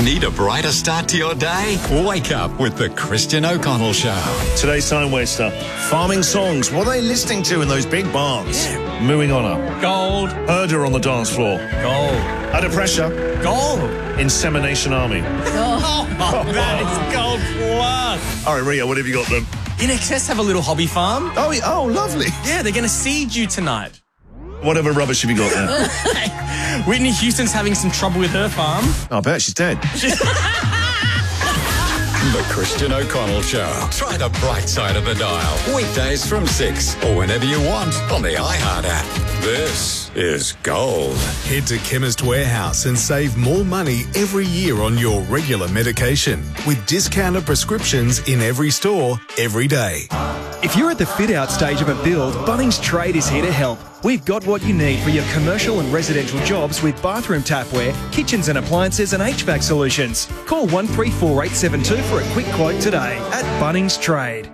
Need a brighter start to your day? Wake up with the Christian O'Connell Show. Today's time waster. Farming songs. What are they listening to in those big barns? Yeah. Mooing honour. Gold. Herder on the dance floor. Gold. Under pressure. Gold. Insemination army. Oh, that is gold plus. All right, Ria, what have you got then? In Excess have a little hobby farm. Oh, lovely. Yeah, they're going to seed you tonight. Whatever rubbish have you got there? Whitney Houston's having some trouble with her farm. I bet she's dead. The Christian O'Connell Show. Try the bright side of the dial. Weekdays from 6 or whenever you want on the iHeart app. This is gold. Head to Chemist Warehouse and save more money every year on your regular medication with discounted prescriptions in every store, every day. If you're at the fit-out stage of a build, Bunnings Trade is here to help. We've got what you need for your commercial and residential jobs with bathroom tapware, kitchens and appliances and HVAC solutions. Call 134872 for a quick quote today at Bunnings Trade.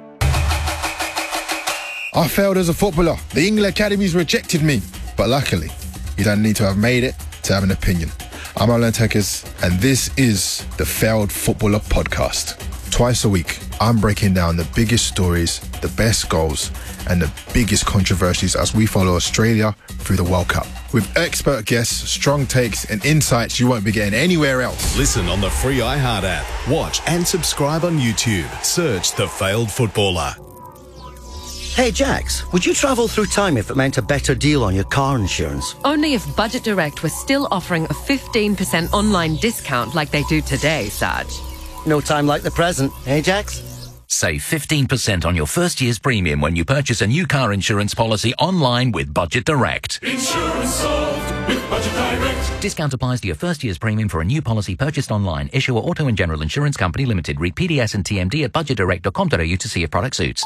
I failed as a footballer. The England Academies rejected me. But luckily, you don't need to have made it to have an opinion. I'm Alan Tekers, and this is the Failed Footballer Podcast. Twice a week, I'm breaking down the biggest stories, the best goals, and the biggest controversies as we follow Australia through the World Cup. With expert guests, strong takes, and insights you won't be getting anywhere else. Listen on the free iHeart app. Watch and subscribe on YouTube. Search The Failed Footballer. Hey Jax, would you travel through time if it meant a better deal on your car insurance? Only if Budget Direct was still offering a 15% online discount like they do today, Sarge. No time like the present, eh Jax? Save 15% on your first year's premium when you purchase a new car insurance policy online with Budget Direct. Insurance solved with Budget Direct. Discount applies to your first year's premium for a new policy purchased online. Issuer Auto and General Insurance Company Limited. Read PDS and TMD at budgetdirect.com.au to see if product suits.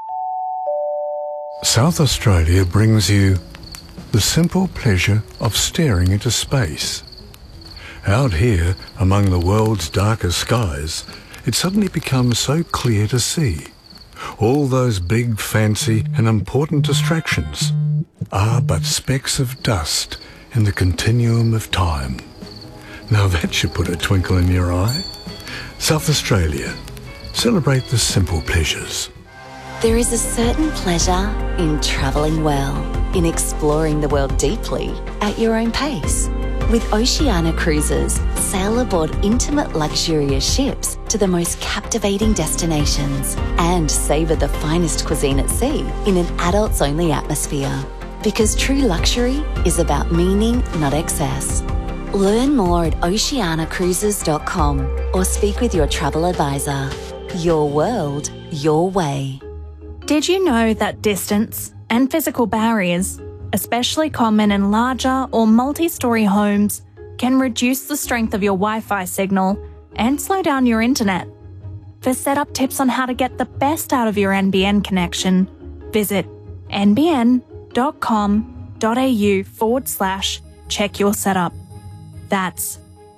South Australia brings you the simple pleasure of staring into space. Out here, among the world's darkest skies, it suddenly becomes so clear to see. All those big, fancy and important distractions are but specks of dust in the continuum of time. Now that should put a twinkle in your eye. South Australia, celebrate the simple pleasures. There is a certain pleasure in travelling well, in exploring the world deeply at your own pace. With Oceania Cruises, sail aboard intimate luxurious ships to the most captivating destinations and savour the finest cuisine at sea in an adults-only atmosphere. Because true luxury is about meaning, not excess. Learn more at oceanacruises.com or speak with your travel advisor. Your world, your way. Did you know that distance and physical barriers, especially common in larger or multi-storey homes, can reduce the strength of your Wi-Fi signal and slow down your internet? For setup tips on how to get the best out of your NBN connection, visit nbn.com.au/check your setup. That's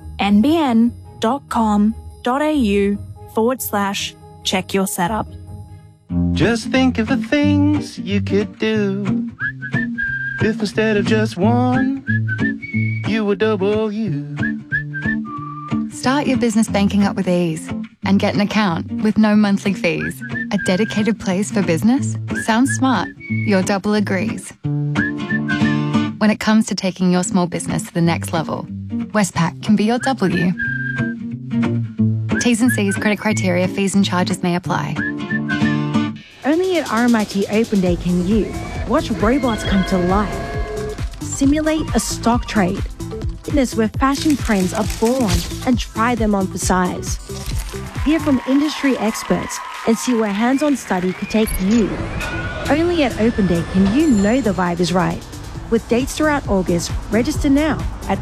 nbn.com.au/check your setup. Just think of the things you could do if instead of just one, you were double you. Start your business banking up with ease and get an account with no monthly fees. A dedicated place for business? Sounds smart. Your double agrees. When it comes to taking your small business to the next level, Westpac can be your W. T's and C's, credit criteria, fees and charges may apply. Only at RMIT Open Day can you watch robots come to life, simulate a stock trade, witness where fashion trends are born and try them on for size. Hear from industry experts and see where hands-on study could take you. Only at Open Day can you know the vibe is right. With dates throughout August, register now at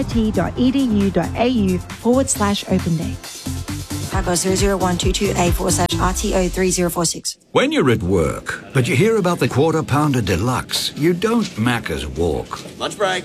rmit.edu.au/Open Day. Typo 00122A/RTO3046. When you're at work, but you hear about the Quarter Pounder Deluxe, you don't Macca's walk. Lunch break.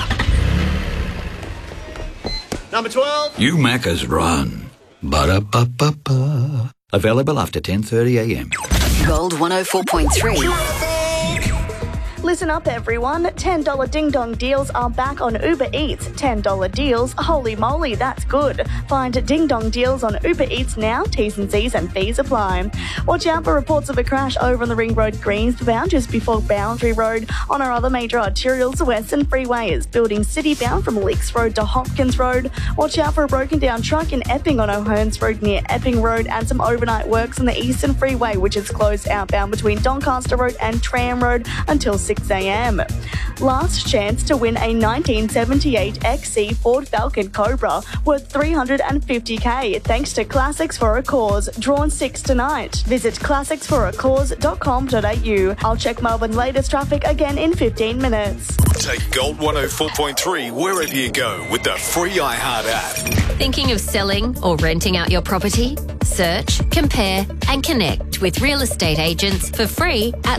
Number 12. You Macca's run. Ba-da-ba-ba-ba. Available after 10:30 a.m. Gold 104.3. Listen up, everyone. $10 ding-dong deals are back on Uber Eats. $10 deals? Holy moly, that's good. Find ding-dong deals on Uber Eats now. T's and C's and fees apply. Watch out for reports of a crash over on the Ring Road Greensbound just before Boundary Road. On our other major arterials, the Western Freeway is building city-bound from Leaks Road to Hopkins Road. Watch out for a broken-down truck in Epping on O'Hearns Road near Epping Road, and some overnight works on the Eastern Freeway, which is closed outbound between Doncaster Road and Tram Road until 6 a.m. Last chance to win a 1978 XC Ford Falcon Cobra worth $350k thanks to Classics for a Cause, drawn 6 tonight. Visit classicsforacause.com.au. I'll check Melbourne's latest traffic again in 15 minutes. Take Gold 104.3 wherever you go with the free iHeart app. Thinking of selling or renting out your property? Search, compare and connect with real estate agents for free at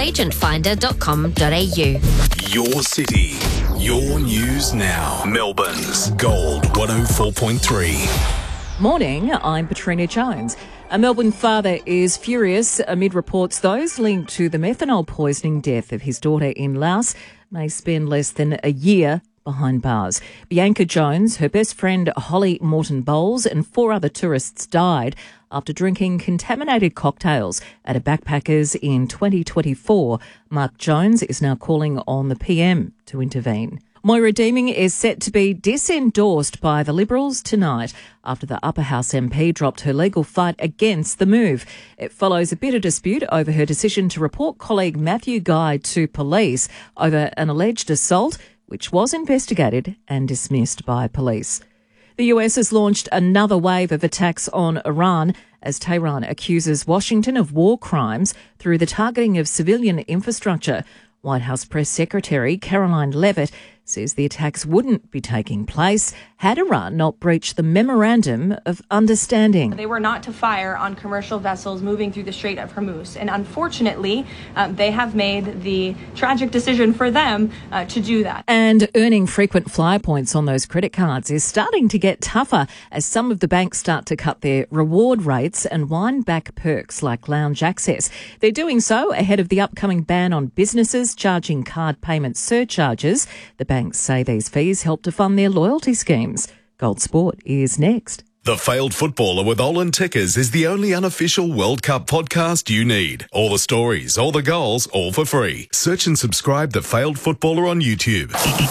localagentfinder.com.au. Your city, your news now. Melbourne's Gold 104.3. Morning, I'm Patrina Jones. A Melbourne father is furious amid reports those linked to the methanol poisoning death of his daughter in Laos may spend less than a year behind bars. Bianca Jones, her best friend Holly Morton-Bowles and 4 other tourists died after drinking contaminated cocktails at a backpackers in 2024. Mark Jones is now calling on the PM to intervene. Moira Deeming is set to be disendorsed by the Liberals tonight after the Upper House MP dropped her legal fight against the move. It follows a bitter dispute over her decision to report colleague Matthew Guy to police over an alleged assault, which was investigated and dismissed by police. The US has launched another wave of attacks on Iran as Tehran accuses Washington of war crimes through the targeting of civilian infrastructure. White House Press Secretary Caroline Leavitt says the attacks wouldn't be taking place had Iran not breached the Memorandum of Understanding. They were not to fire on commercial vessels moving through the Strait of Hormuz. And unfortunately, they have made the tragic decision for them to do that. And earning frequent flyer points on those credit cards is starting to get tougher as some of the banks start to cut their reward rates and wind back perks like lounge access. They're doing so ahead of the upcoming ban on businesses charging card payment surcharges. The banks say these fees help to fund their loyalty schemes. Gold Sport is next. The Failed Footballer with Olin Tickers is the only unofficial World Cup podcast you need. All the stories, all the goals, all for free. Search and subscribe The Failed Footballer on YouTube.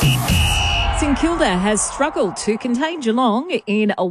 St Kilda has struggled to contain Geelong in a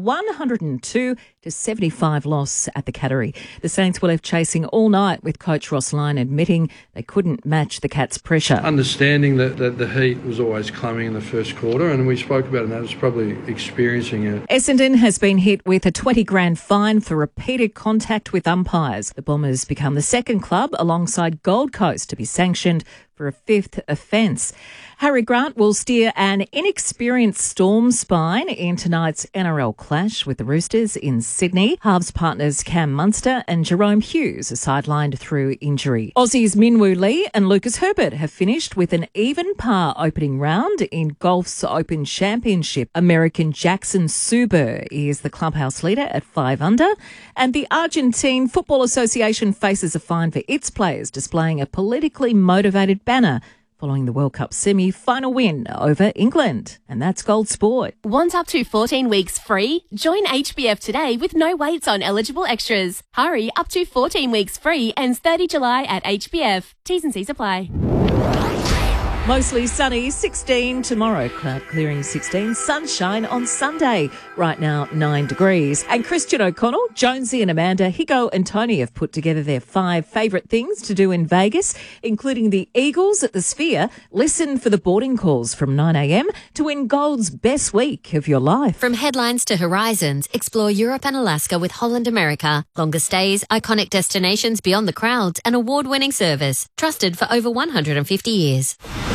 102-75 loss at the Cattery. The Saints were left chasing all night, with coach Ross Lyon admitting they couldn't match the Cats' pressure. Understanding that the heat was always climbing in the first quarter, and we spoke about it, and that was probably experiencing it. Essendon has been hit with a $20,000 fine for repeated contact with umpires. The Bombers become the second club alongside Gold Coast to be sanctioned for a 5th offence. Harry Grant will steer an inexperienced Storm spine in tonight's NRL clash with the Roosters in Sydney. Halves partners Cam Munster and Jerome Hughes are sidelined through injury. Aussies Minwoo Lee and Lucas Herbert have finished with an even par opening round in golf's Open Championship. American Jackson Suber is the clubhouse leader at 5 under, and the Argentine Football Association faces a fine for its players displaying a politically motivated banner following the World Cup semi-final win over England. And that's Gold Sport. Want up to 14 weeks free? Join HBF today with no waits on eligible extras. Hurry, up to 14 weeks free, ends 30 July at HBF. T's and C's apply. Mostly sunny, 16 tomorrow. Cloud clearing, 16. Sunshine on Sunday. Right now, 9 degrees. And Christian O'Connell, Jonesy and Amanda, Higo and Tony have put together their 5 favourite things to do in Vegas, including the Eagles at the Sphere. Listen for the boarding calls from 9 a.m. to win Gold's best week of your life. From headlines to horizons, explore Europe and Alaska with Holland America. Longer stays, iconic destinations beyond the crowds, and award-winning service. Trusted for over 150 years.